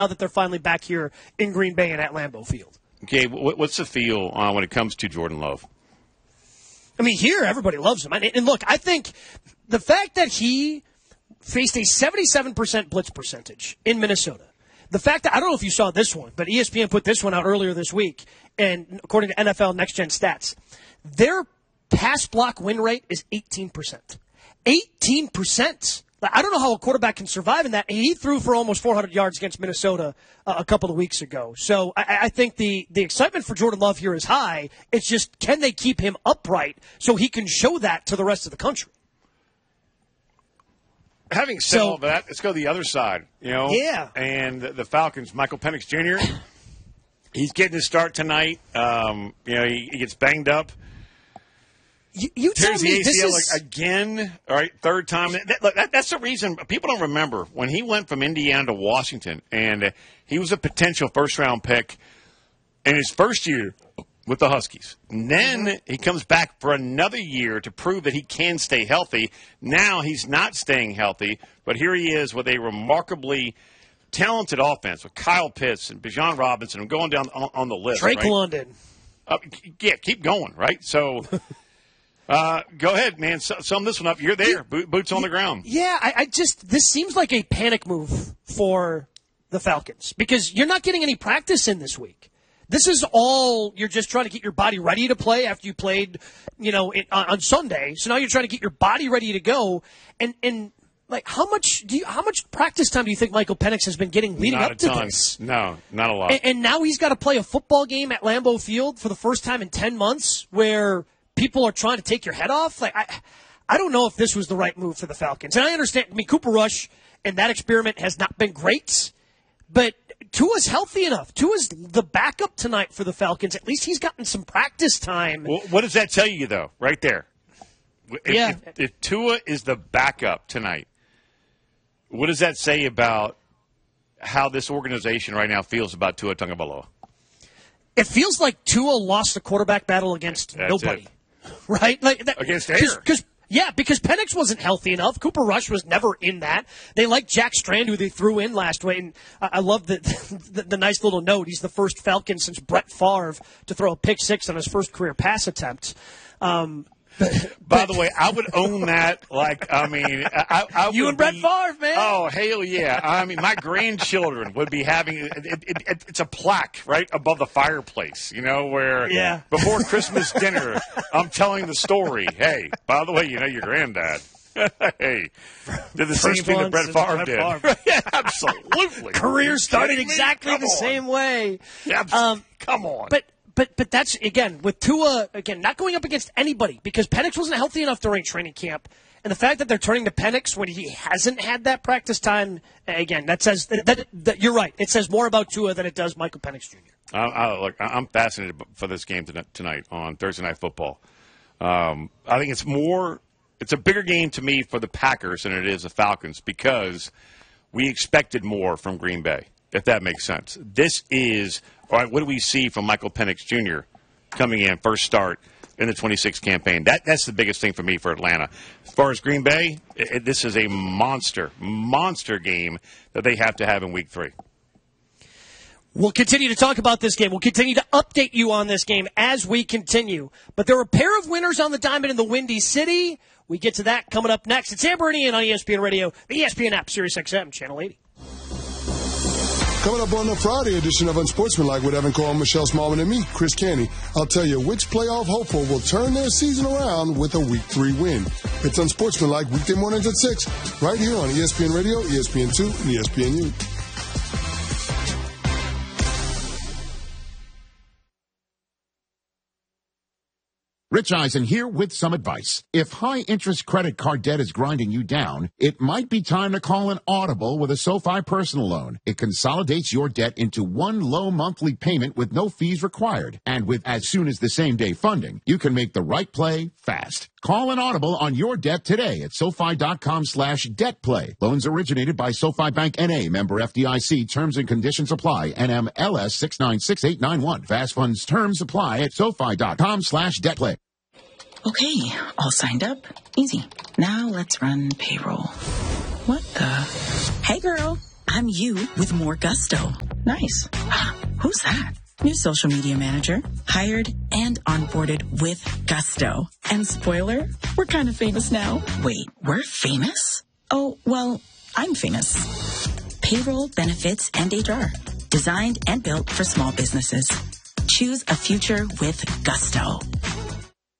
now that they're finally back here in Green Bay and at Lambeau Field. Okay, what's the feel when it comes to Jordan Love? I mean, here everybody loves him. And look, I think the fact that he faced a 77% blitz percentage in Minnesota, the fact that, I don't know if you saw this one, but ESPN put this one out earlier this week, and according to NFL Next Gen Stats, their pass block win rate is 18%. 18%. I don't know how a quarterback can survive in that. He threw for almost 400 yards against Minnesota a couple of weeks ago. So I think the excitement for Jordan Love here is high. It's just, can they keep him upright so he can show that to the rest of the country? Having said all that, let's go to the other side. Yeah. And the Falcons, Michael Penix Jr., he's getting his start tonight. He gets banged up. You tell Tears me the this ACL is again. All right, third time. That's the reason people don't remember when he went from Indiana to Washington, and he was a potential first-round pick in his first year with the Huskies. And then he comes back for another year to prove that he can stay healthy. Now he's not staying healthy, but here he is with a remarkably talented offense with Kyle Pitts and Bijan Robinson. I'm going down on the list. Drake right? London. Yeah, keep going, right? So go ahead, man. Sum this one up. You're there. Boots on the ground. Yeah, this seems like a panic move for the Falcons because you're not getting any practice in this week. This is all, you're just trying to get your body ready to play after you played, on Sunday. So now you're trying to get your body ready to go. And like, how much practice time do you think Michael Penix has been getting leading up to this? No, not a lot. And now he's got to play a football game at Lambeau Field for the first time in 10 months where people are trying to take your head off. Like, I don't know if this was the right move for the Falcons. And I understand, Cooper Rush and that experiment has not been great, but Tua's healthy enough. Tua's the backup tonight for the Falcons. At least he's gotten some practice time. Well, what does that tell you, though, right there? Yeah. If Tua is the backup tonight, what does that say about how this organization right now feels about Tua Tagovailoa? It feels like Tua lost the quarterback battle against nobody. Right? Against air. Because Penix wasn't healthy enough. Cooper Rush was never in that. They like Jack Strand, who they threw in last week. And I love the nice little note. He's the first Falcon since Brett Favre to throw a pick six on his first career pass attempt. By the way, I would own that. I you and Brett Favre, man. Oh, hell yeah. I mean, my grandchildren would be having it's a plaque right above the fireplace, where before Christmas dinner, I'm telling the story. Hey, by the way, your granddad. Hey, did the same thing that Brett Favre did. Yeah, absolutely. Career started exactly the same way. Yeah, come on. But that's, again, with Tua, not going up against anybody because Penix wasn't healthy enough during training camp. And the fact that they're turning to Penix when he hasn't had that practice time, again, that says that you're right. It says more about Tua than it does Michael Penix Jr. Look, I'm fascinated for this game tonight on Thursday Night Football. I think it's a bigger game to me for the Packers than it is the Falcons because we expected more from Green Bay, if that makes sense. This is, all right, what do we see from Michael Penix Jr. coming in, first start in the 26 campaign? That's the biggest thing for me for Atlanta. As far as Green Bay, this is a monster game that they have to have in Week 3. We'll continue to talk about this game. We'll continue to update you on this game as we continue. But there are a pair of winners on the diamond in the Windy City. We get to that coming up next. It's Amber and Ian on ESPN Radio, the ESPN app, Sirius XM, Channel 80. Coming up on the Friday edition of Unsportsmanlike with Evan Cole, Michelle Smallman, and me, Chris Canty, I'll tell you which playoff hopeful will turn their season around with a Week 3 win. It's Unsportsmanlike weekday mornings at 6, right here on ESPN Radio, ESPN2, and ESPNU. Rich Eisen here with some advice. If high-interest credit card debt is grinding you down, it might be time to call an Audible with a SoFi personal loan. It consolidates your debt into one low monthly payment with no fees required. And with as soon as the same-day funding, you can make the right play fast. Call an Audible on your debt today at SoFi.com/debtplay. Loans originated by SoFi Bank N.A., member FDIC. Terms and conditions apply. NMLS 696891. Fast funds terms apply at SoFi.com/debtplay. Okay, all signed up. Easy. Now let's run payroll. What the? Hey, girl. I'm you with more gusto. Nice. Who's that? New social media manager, hired and onboarded with gusto. And spoiler, we're kind of famous now. Wait, we're famous? Oh, well, I'm famous. Payroll, benefits, and HR. Designed and built for small businesses. Choose a future with gusto.